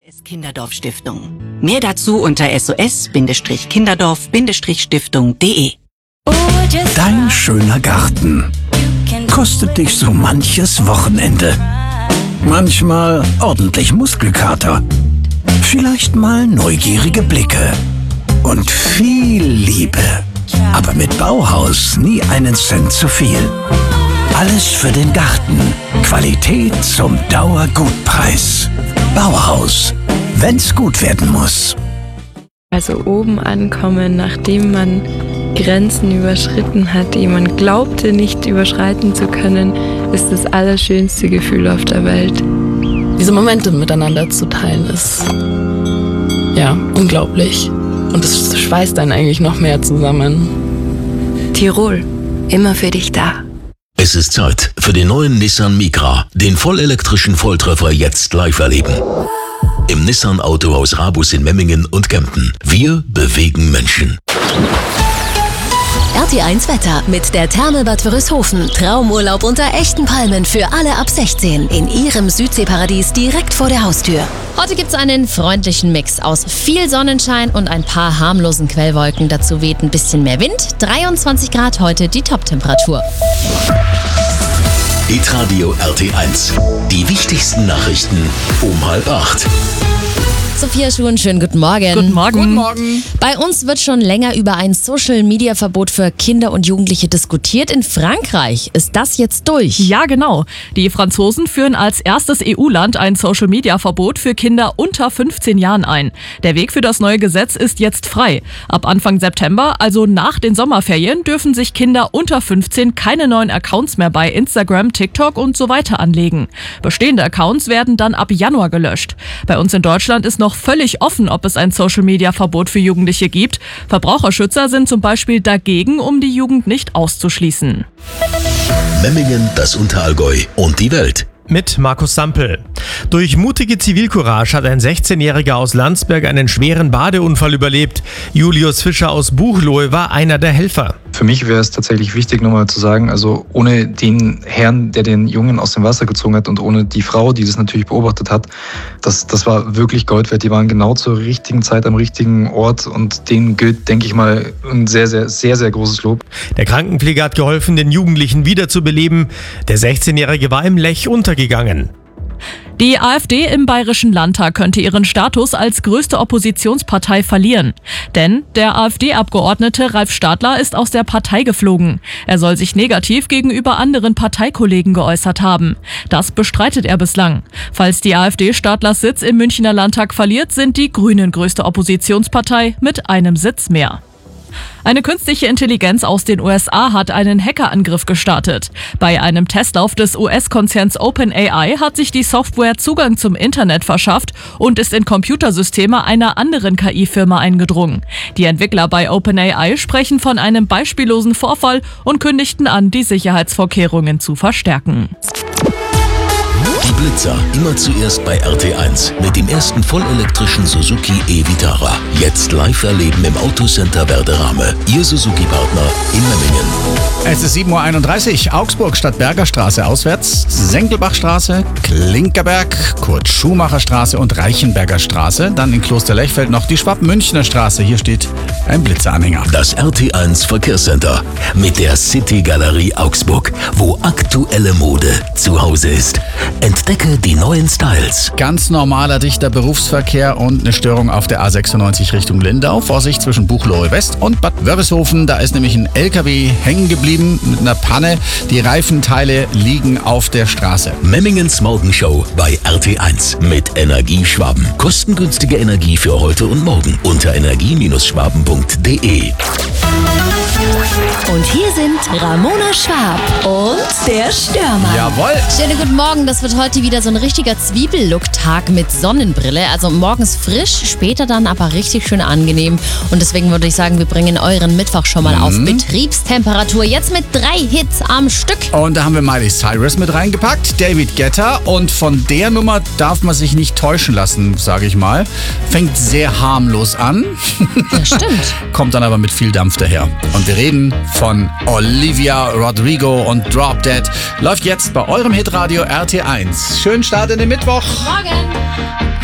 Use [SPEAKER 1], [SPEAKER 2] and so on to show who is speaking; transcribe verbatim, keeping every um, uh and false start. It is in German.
[SPEAKER 1] Kinderdorf Stiftung. Mehr dazu unter s o s Kinderdorf Stiftung punkt de.
[SPEAKER 2] Dein schöner Garten kostet dich so manches Wochenende. Manchmal ordentlich Muskelkater. Vielleicht mal neugierige Blicke. Und viel Liebe. Aber mit Bauhaus nie einen Cent zu viel. Alles für den Garten. Qualität zum Dauergutpreis. Bauhaus. Wenn's gut werden muss.
[SPEAKER 3] Also oben ankommen, nachdem man Grenzen überschritten hat, die man glaubte nicht überschreiten zu können, ist das allerschönste Gefühl auf der Welt.
[SPEAKER 4] Diese Momente miteinander zu teilen ist ja unglaublich. Und es schweißt einen eigentlich noch mehr zusammen.
[SPEAKER 3] Tirol, immer für dich da.
[SPEAKER 5] Es ist Zeit für den neuen Nissan Micra, den vollelektrischen Volltreffer jetzt live erleben. Im Nissan Autohaus Rabus in Memmingen und Kempten. Wir bewegen Menschen.
[SPEAKER 6] R T eins Wetter mit der Therme Bad Wörishofen. Traumurlaub unter echten Palmen für alle ab sechzehn in ihrem Südseeparadies direkt vor der Haustür.
[SPEAKER 7] Heute gibt's einen freundlichen Mix aus viel Sonnenschein und ein paar harmlosen Quellwolken. Dazu weht ein bisschen mehr Wind. dreiundzwanzig Grad heute die Toptemperatur.
[SPEAKER 5] Hitradio R T eins. Die wichtigsten Nachrichten um halb acht.
[SPEAKER 7] Sophia Schuhen, schönen guten Morgen.
[SPEAKER 8] Guten Morgen.
[SPEAKER 4] Guten Morgen.
[SPEAKER 7] Bei uns wird schon länger über ein Social-Media-Verbot für Kinder und Jugendliche diskutiert. In Frankreich ist das jetzt durch.
[SPEAKER 8] Ja, genau. Die Franzosen führen als erstes E U-Land ein Social-Media-Verbot für Kinder unter fünfzehn Jahren ein. Der Weg für das neue Gesetz ist jetzt frei. Ab Anfang September, also nach den Sommerferien, dürfen sich Kinder unter fünfzehn keine neuen Accounts mehr bei Instagram, TikTok und so weiter anlegen. Bestehende Accounts werden dann ab Januar gelöscht. Bei uns in Deutschland ist noch völlig offen, ob es ein Social-Media-Verbot für Jugendliche gibt. Verbraucherschützer sind zum Beispiel dagegen, um die Jugend nicht auszuschließen.
[SPEAKER 5] Memmingen, das Unterallgäu und die Welt.
[SPEAKER 9] Mit Markus Sampel. Durch mutige Zivilcourage hat ein sechzehnjähriger aus Landsberg einen schweren Badeunfall überlebt. Julius Fischer aus Buchloe war einer der Helfer.
[SPEAKER 10] Für mich wäre es tatsächlich wichtig, nochmal zu sagen, also ohne den Herrn, der den Jungen aus dem Wasser gezogen hat und ohne die Frau, die das natürlich beobachtet hat, das, das war wirklich Gold wert. Die waren genau zur richtigen Zeit am richtigen Ort und denen gilt, denke ich mal, ein sehr, sehr, sehr, sehr großes Lob.
[SPEAKER 9] Der Krankenpfleger hat geholfen, den Jugendlichen wiederzubeleben. Der sechzehnjährige war im Lech untergegangen.
[SPEAKER 8] Die AfD im Bayerischen Landtag könnte ihren Status als größte Oppositionspartei verlieren. Denn der AfD-Abgeordnete Ralf Stadler ist aus der Partei geflogen. Er soll sich negativ gegenüber anderen Parteikollegen geäußert haben. Das bestreitet er bislang. Falls die AfD Stadlers Sitz im Münchner Landtag verliert, sind die Grünen größte Oppositionspartei mit einem Sitz mehr. Eine künstliche Intelligenz aus den U S A hat einen Hackerangriff gestartet. Bei einem Testlauf des U S-Konzerns OpenAI hat sich die Software Zugang zum Internet verschafft und ist in Computersysteme einer anderen K I-Firma eingedrungen. Die Entwickler bei OpenAI sprechen von einem beispiellosen Vorfall und kündigten an, die Sicherheitsvorkehrungen zu verstärken.
[SPEAKER 5] Die Blitzer, immer zuerst bei R T eins mit dem ersten vollelektrischen Suzuki e-Vitara. Jetzt live erleben im Autocenter Werderame. Ihr Suzuki-Partner in Memmingen.
[SPEAKER 2] Es ist sieben Uhr einunddreißig. Augsburg statt Bergerstraße auswärts, Senckelbachstraße, Klinkerberg, Kurt-Schumacher-Straße und Reichenberger Straße. Dann in Klosterlechfeld noch die Schwab-Münchner Straße. Hier steht ein Blitzeranhänger.
[SPEAKER 5] Das R T eins Verkehrscenter mit der City Galerie Augsburg, wo aktuelle Mode zu Hause ist. Entdecke die neuen Styles.
[SPEAKER 2] Ganz normaler, dichter Berufsverkehr und eine Störung auf der A sechsundneunzig Richtung Lindau. Vorsicht zwischen Buchloe West und Bad Wörishofen. Da ist nämlich ein L K W hängen geblieben mit einer Panne. Die Reifenteile liegen auf der Straße.
[SPEAKER 5] Memmingens Morgenshow bei R T eins mit Energie Schwaben. Kostengünstige Energie für heute und morgen unter energie Schwaben punkt de.
[SPEAKER 6] Und hier sind Ramona Schwab und der Stürmer.
[SPEAKER 2] Jawohl.
[SPEAKER 7] Schönen guten Morgen, das wird heute wieder so ein richtiger Zwiebellook-Tag mit Sonnenbrille. Also morgens frisch, später dann aber richtig schön angenehm. Und deswegen würde ich sagen, wir bringen euren Mittwoch schon mal mhm. auf Betriebstemperatur. Jetzt mit drei Hits am Stück.
[SPEAKER 2] Und da haben wir Miley Cyrus mit reingepackt, David Guetta. Und von der Nummer darf man sich nicht täuschen lassen, sage ich mal. Fängt sehr harmlos an.
[SPEAKER 7] Ja, stimmt.
[SPEAKER 2] Kommt dann aber mit viel Dampf daher. Und wir reden von Olivia Rodrigo und Drop Dead. Läuft jetzt bei eurem Hitradio R T eins. Schönen Start in den Mittwoch.
[SPEAKER 7] Morgen.